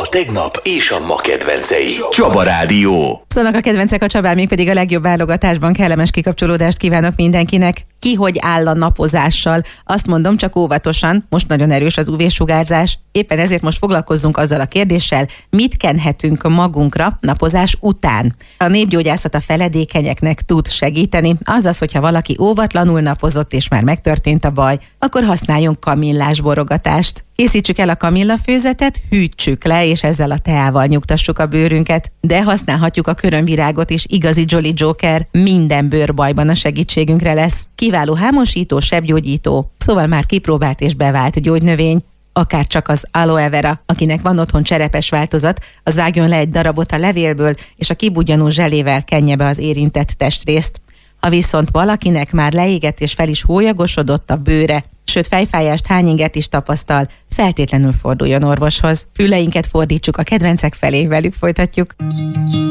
A tegnap és a ma kedvencei. Csaba Rádió. Szólnak a kedvencek, a Csabán, még pedig a legjobb válogatásban. Kellemes kikapcsolódást kívánok mindenkinek. Ki hogy áll a napozással? Azt mondom, csak óvatosan, most nagyon erős az UV-sugárzás. Éppen ezért most foglalkozzunk azzal a kérdéssel, mit kenhetünk magunkra napozás után. A népgyógyászat a feledékenyeknek tud segíteni, azaz, hogyha valaki óvatlanul napozott és már megtörtént a baj, akkor használjunk kamillás borogatást. Készítsük el a kamillafőzetet, hűtsük le, és ezzel a teával nyugtassuk a bőrünket. De használhatjuk a körömvirágot is, igazi Jolly Joker, minden bőrbajban a segítségünkre lesz. Kiváló hámosító, sebgyógyító, szóval már kipróbált és bevált gyógynövény. Akár csak az aloe vera, akinek van otthon cserepes változat, az vágjon le egy darabot a levélből, és a kibudjanó zselével kenje be az érintett testrészt. Ha viszont valakinek már leégett és fel is hólyagosodott a bőre, sőt fejfájást, hányingert is tapasztal, feltétlenül forduljon orvoshoz. Füleinket fordítsuk a kedvencek felé, velük folytatjuk.